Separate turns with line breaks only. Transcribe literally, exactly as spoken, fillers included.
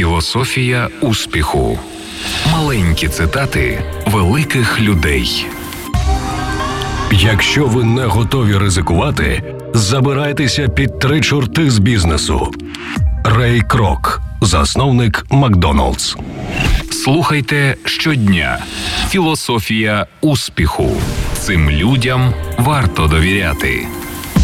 Філософія успіху. Маленькі цитати великих людей.
Якщо ви не готові ризикувати, забирайтеся під три чорти з бізнесу. Рей Крок, засновник Макдоналдс.
Слухайте щодня. Філософія успіху. Цим людям варто довіряти.